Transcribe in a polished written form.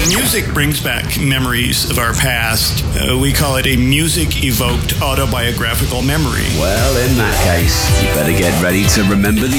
Music brings back memories of our past. We call it a music-evoked autobiographical memory. Well, in that case, you better get ready to remember the